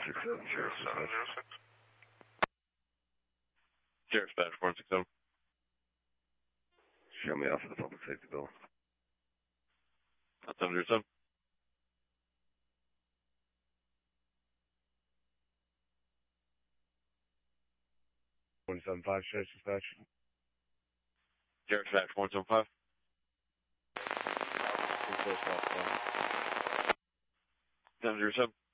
0706. Sheriff's Badge 467. Show me off of the public safety bill. That's 707. 175, Sheriff's Dispatch. Sheriff's Badge 175. 707.